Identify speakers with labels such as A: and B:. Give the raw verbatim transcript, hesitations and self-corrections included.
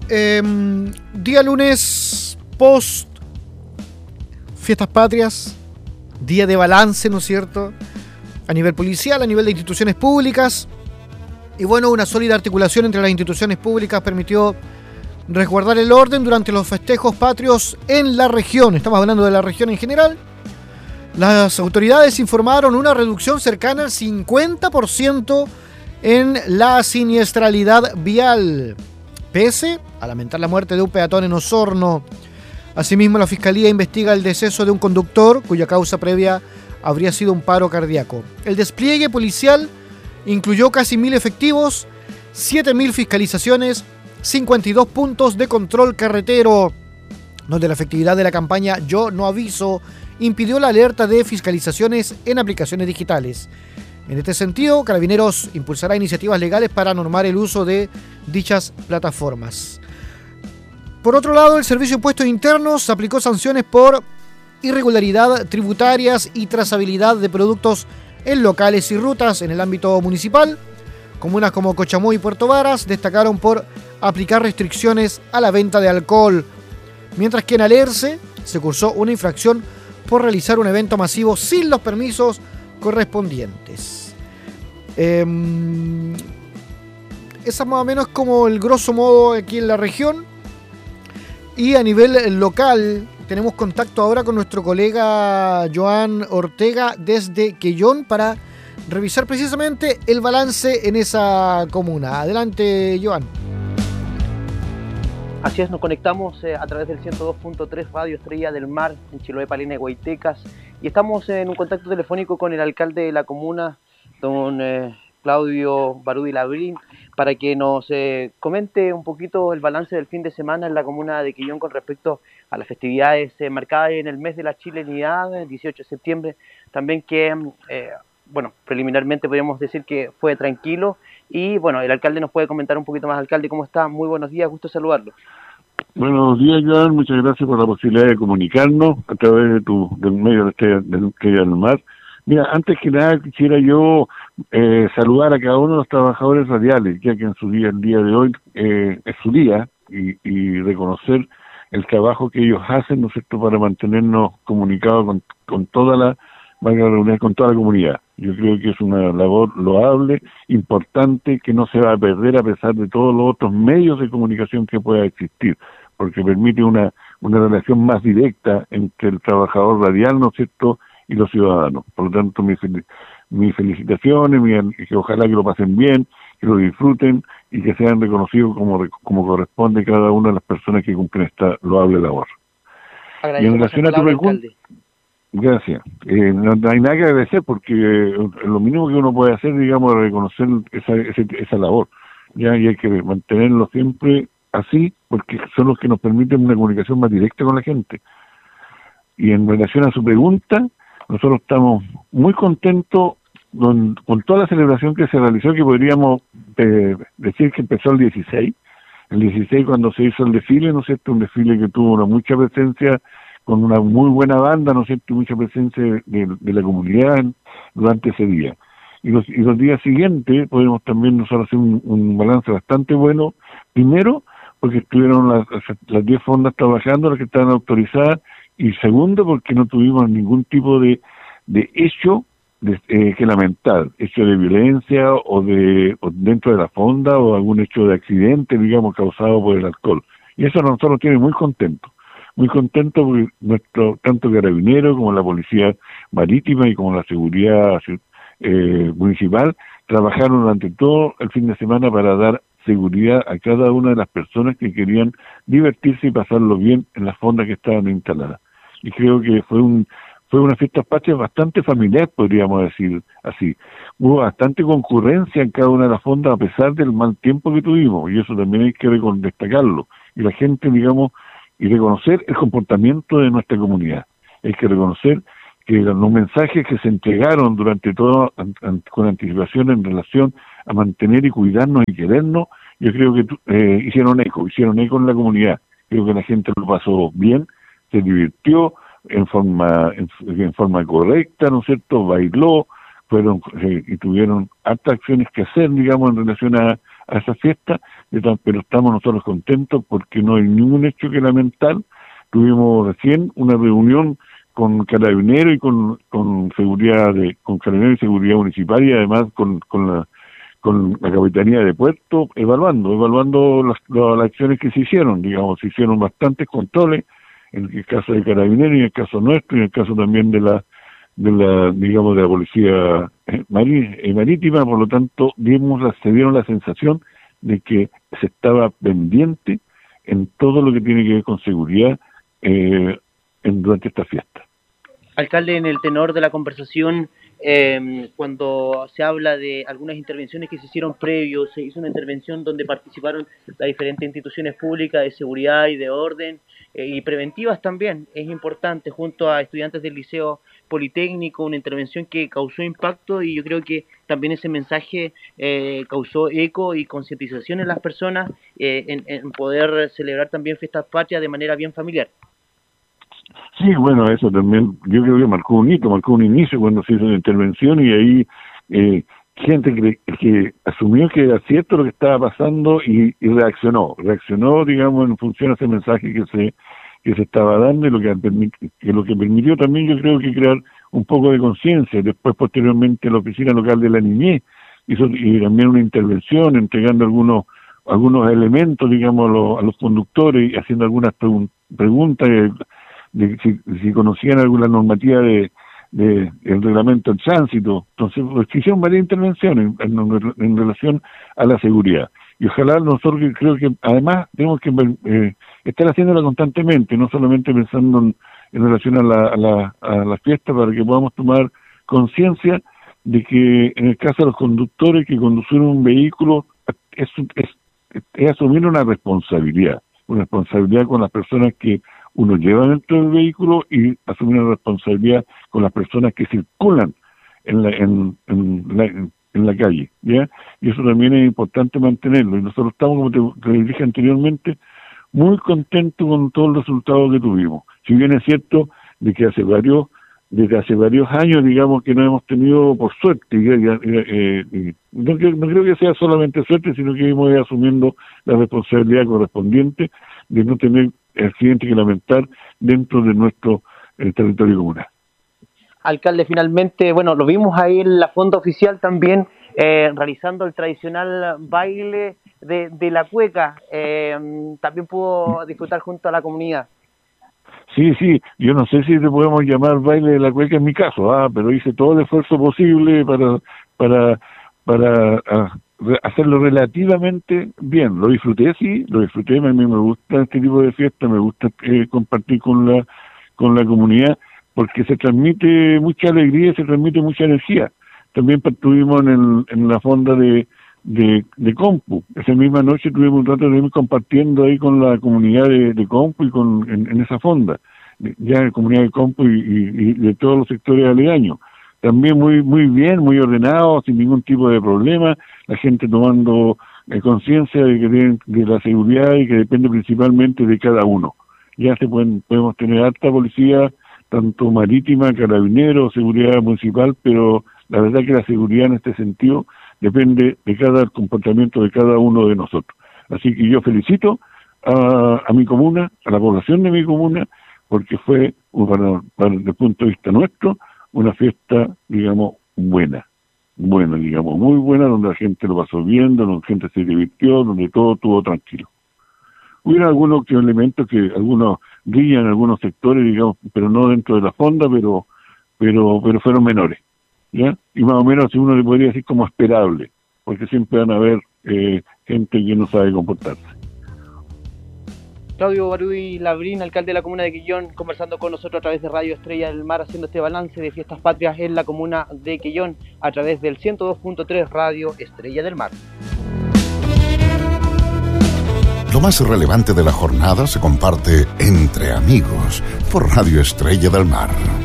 A: Eh, día lunes post Fiestas Patrias, día de balance, ¿no es cierto? A nivel policial, a nivel de instituciones públicas. Y bueno, una sólida articulación entre las instituciones públicas permitió resguardar el orden durante los festejos patrios en la región. Estamos hablando de la región en general. Las autoridades informaron una reducción cercana al cincuenta por ciento en la siniestralidad vial, pese a lamentar la muerte de un peatón en Osorno. Asimismo, la Fiscalía investiga el deceso de un conductor cuya causa previa habría sido un paro cardíaco. El despliegue policial incluyó casi mil efectivos, siete mil fiscalizaciones, cincuenta y dos puntos de control carretero, donde la efectividad de la campaña Yo No Aviso impidió la alerta de fiscalizaciones en aplicaciones digitales. En este sentido, Carabineros impulsará iniciativas legales para normar el uso de dichas plataformas. Por otro lado, el Servicio de Impuestos Internos aplicó sanciones por irregularidad tributarias y trazabilidad de productos en locales y rutas en el ámbito municipal. Comunas como Cochamoy y Puerto Varas destacaron por aplicar restricciones a la venta de alcohol, mientras que en Alerce se cursó una infracción por realizar un evento masivo sin los permisos correspondientes. Eh, esa más o menos como el grosso modo aquí en la región. Y a nivel local tenemos contacto ahora con nuestro colega Joan Ortega desde Quellón para revisar precisamente el balance en esa comuna. Adelante, Joan.
B: Así es, nos conectamos eh, a través del ciento dos punto tres Radio Estrella del Mar en Chiloé, Palena y Guaytecas, y estamos en un contacto telefónico con el alcalde de la comuna, don eh, Claudio Barudi Labrín, para que nos eh, comente un poquito el balance del fin de semana en la comuna de Quellón con respecto a las festividades eh, marcadas en el mes de la chilenidad, el dieciocho de septiembre, también que, eh, bueno, preliminarmente podríamos decir que fue tranquilo, y bueno, el alcalde nos puede comentar un poquito más. Alcalde, ¿cómo está? Muy buenos días, gusto saludarlo.
C: Buenos días, Joan, muchas gracias por la posibilidad de comunicarnos a través de tu, del medio de Estrella del Mar. Mira, antes que nada quisiera yo eh, saludar a cada uno de los trabajadores radiales, ya que en su día, el día de hoy, eh, es su día, y, y reconocer el trabajo que ellos hacen, ¿no es cierto?, para mantenernos comunicados con, con toda la, valga la redundancia, con toda la comunidad. Yo creo que es una labor loable, importante, que no se va a perder a pesar de todos los otros medios de comunicación que pueda existir, porque permite una, una relación más directa entre el trabajador radial, ¿no es cierto?, y los ciudadanos. Por lo tanto, mis mis felicitaciones, mi, que ojalá que lo pasen bien, que lo disfruten y que sean reconocidos como como corresponde cada una de las personas que cumplen esta loable labor. Y en relación a tu pregunta, gracias. Eh, no, no hay nada que agradecer porque eh, lo mínimo que uno puede hacer, digamos, es reconocer esa, esa, esa labor. Ya, y hay que mantenerlo siempre así porque son los que nos permiten una comunicación más directa con la gente. Y en relación a su pregunta, nosotros estamos muy contentos con, con toda la celebración que se realizó, que podríamos eh, decir que empezó el dieciséis. El dieciséis cuando se hizo el desfile, ¿no es cierto? Un desfile que tuvo una mucha presencia, con una muy buena banda, ¿no es cierto? Y mucha presencia de, de la comunidad durante ese día. Y los, y los días siguientes podemos también nosotros hacer un, un balance bastante bueno. Primero, porque estuvieron las, las diez fondas trabajando, las que estaban autorizadas, y segundo, porque no tuvimos ningún tipo de, de hecho de, eh, que lamentar, hecho de violencia o de o dentro de la fonda o algún hecho de accidente, digamos, causado por el alcohol. Y eso a nosotros nos tiene muy contentos, muy contentos porque nuestro, tanto Carabineros como la Policía Marítima y como la Seguridad eh, Municipal trabajaron durante todo el fin de semana para dar seguridad a cada una de las personas que querían divertirse y pasarlo bien en las fondas que estaban instaladas. Y creo que fue un fue una fiesta patria bastante familiar, podríamos decir así. Hubo bastante concurrencia en cada una de las fondas a pesar del mal tiempo que tuvimos, y eso también hay que destacarlo. Y la gente, digamos, y reconocer el comportamiento de nuestra comunidad. Hay que reconocer que los mensajes que se entregaron durante todo an, an, con anticipación en relación a mantener y cuidarnos y querernos, yo creo que eh, hicieron eco, hicieron eco en la comunidad. Creo que la gente lo pasó bien, se divirtió en forma en, en forma correcta, ¿no es cierto? Bailó, fueron eh, y tuvieron hartas acciones que hacer, digamos, en relación a, a esa fiesta, pero estamos nosotros contentos porque no hay ningún hecho que lamentar. Tuvimos recién una reunión con Carabineros y con, con seguridad de, con Carabineros y Seguridad Municipal y además con, con la con la Capitanía de Puerto, evaluando, evaluando las, las acciones que se hicieron, digamos, se hicieron bastantes controles, en el caso de Carabineros y en el caso nuestro, y en el caso también de la, de la digamos, de la Policía Marítima, por lo tanto, dimos la, se dieron la sensación de que se estaba pendiente en todo lo que tiene que ver con seguridad eh, en, durante esta fiesta.
B: Alcalde, en el tenor de la conversación, eh, cuando se habla de algunas intervenciones que se hicieron previos, se hizo una intervención donde participaron las diferentes instituciones públicas de seguridad y de orden, eh, y preventivas también, es importante, junto a estudiantes del Liceo Politécnico, una intervención que causó impacto, y yo creo que también ese mensaje eh, causó eco y concientización en las personas eh, en, en poder celebrar también fiestas patrias de manera bien familiar.
C: Sí, bueno, eso también, yo creo que marcó un hito, marcó un inicio cuando se hizo la intervención, y ahí eh, gente que, que asumió que era cierto lo que estaba pasando y, y reaccionó, reaccionó, digamos, en función a ese mensaje que se que se estaba dando, y lo que, que lo que permitió también, yo creo que crear un poco de conciencia. Después, posteriormente, la Oficina Local de la Niñez hizo y también una intervención, entregando algunos algunos elementos, digamos, a los, a los conductores y haciendo algunas pregun preguntas de, de si, si conocían alguna normativa de, de el reglamento del tránsito. Entonces, pues, hicieron varias intervenciones en, en, en relación a la seguridad. Y ojalá nosotros, creo que además tenemos que eh, estar haciéndola constantemente, no solamente pensando en, en relación a la, a la, a la fiesta, para que podamos tomar conciencia de que en el caso de los conductores, que conducir un vehículo es, es, es asumir una responsabilidad, una responsabilidad con las personas que uno lleva dentro del vehículo y asumir una responsabilidad con las personas que circulan en la, en, en la, en, en la calle, ¿ya? Y eso también es importante mantenerlo. Y nosotros estamos, como te, te dije anteriormente, muy contentos con todos los resultados que tuvimos. Si bien es cierto de que hace varios, desde hace varios años, digamos, que no hemos tenido, por suerte, ya, ya, eh, eh, no, no creo que sea solamente suerte, sino que hemos ido asumiendo la responsabilidad correspondiente de no tener accidentes que lamentar dentro de nuestro eh, territorio comunal.
B: Alcalde, finalmente, bueno, lo vimos ahí en la fonda oficial también, eh, realizando el tradicional baile de, de la cueca. Eh, también pudo disfrutar junto a la comunidad.
C: Sí, sí, yo no sé si le podemos llamar baile de la cueca en mi caso, ah, pero hice todo el esfuerzo posible para para para a, hacerlo relativamente bien. Lo disfruté, sí, lo disfruté, a mí me gusta este tipo de fiesta, me gusta eh, compartir con la con la comunidad, porque se transmite mucha alegría, se transmite mucha energía. También estuvimos en, el, en la fonda de, de, de Compu. Esa misma noche tuvimos un rato de ir compartiendo ahí con la comunidad de, de Compu y con en, en esa fonda, ya en la comunidad de Compu y, y, y de todos los sectores aledaños. También muy muy bien, muy ordenado, sin ningún tipo de problema, la gente tomando eh, conciencia de que de, de la seguridad y que depende principalmente de cada uno. Ya se pueden podemos tener alta policía, tanto marítima, carabineros, seguridad municipal, pero la verdad que la seguridad en este sentido depende de cada comportamiento de cada uno de nosotros. Así que yo felicito a, a mi comuna, a la población de mi comuna, porque fue, para, para, desde el punto de vista nuestro, una fiesta, digamos, buena, buena, digamos, muy buena, donde la gente lo pasó bien, donde la gente se divirtió, donde todo estuvo tranquilo. Hubo algunos elementos que algunos brillan en algunos sectores, digamos, pero no dentro de la fonda, pero pero pero fueron menores, ¿ya? Y más o menos si uno le podría decir como esperable, porque siempre van a haber eh, gente que no sabe comportarse.
B: Claudio Baruy Labrín, alcalde de la comuna de Quillón, conversando con nosotros a través de Radio Estrella del Mar, haciendo este balance de fiestas patrias en la comuna de Quillón, a través del ciento dos punto tres Radio Estrella del Mar.
D: Lo más relevante de la jornada se comparte entre amigos por Radio Estrella del Mar.